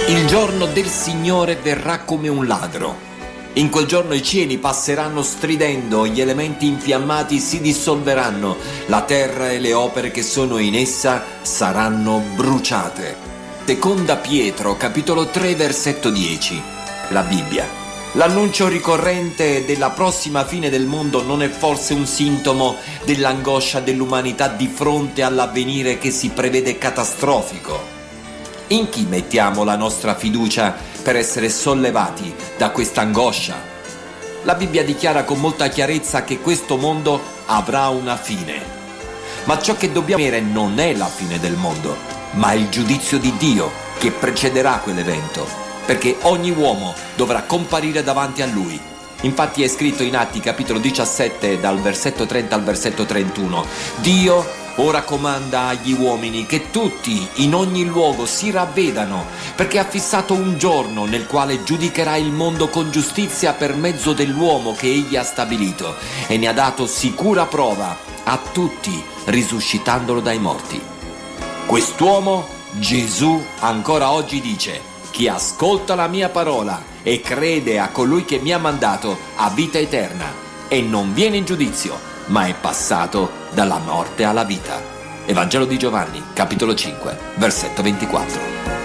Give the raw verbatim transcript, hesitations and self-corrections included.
Il giorno del Signore verrà come un ladro. In quel giorno i cieli passeranno stridendo, gli elementi infiammati si dissolveranno, la terra e le opere che sono in essa saranno bruciate. Seconda Pietro, capitolo tre, versetto dieci. La Bibbia. L'annuncio ricorrente della prossima fine del mondo non è forse un sintomo dell'angoscia dell'umanità di fronte all'avvenire che si prevede catastrofico? In chi mettiamo la nostra fiducia per essere sollevati da questa angoscia? La Bibbia dichiara con molta chiarezza che questo mondo avrà una fine. Ma ciò che dobbiamo temere non è la fine del mondo, ma il giudizio di Dio che precederà quell'evento, perché ogni uomo dovrà comparire davanti a Lui. Infatti è scritto in Atti capitolo diciassette dal versetto trenta al versetto trentuno: Dio ora comanda agli uomini che tutti in ogni luogo si ravvedano, perché ha fissato un giorno nel quale giudicherà il mondo con giustizia per mezzo dell'uomo che egli ha stabilito, e ne ha dato sicura prova a tutti, risuscitandolo dai morti. Quest'uomo, Gesù, ancora oggi dice: chi ascolta la mia parola e crede a colui che mi ha mandato ha vita eterna e non viene in giudizio, ma è passato dalla morte alla vita. Evangelo di Giovanni, capitolo cinque, versetto ventiquattro.